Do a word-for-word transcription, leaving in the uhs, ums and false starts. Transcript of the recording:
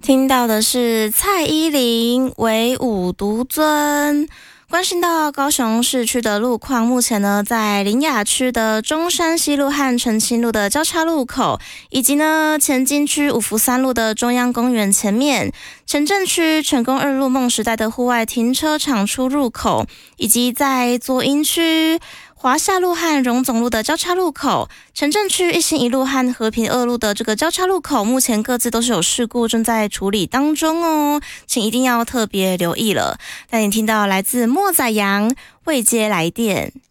听到的是蔡依林唯吾独尊。关心到高雄市区的路况，目前呢，在苓雅区的中山西路和澄清路的交叉路口，以及呢前金区五福三路的中央公园前面，前镇区成功二路梦时代的户外停车场出入口，以及在左营区华夏路和荣总路的交叉路口，城镇区一心一路和和平二路的这个交叉路口，目前各自都是有事故正在处理当中哦，请一定要特别留意了。带你听到来自莫仔阳未接来电。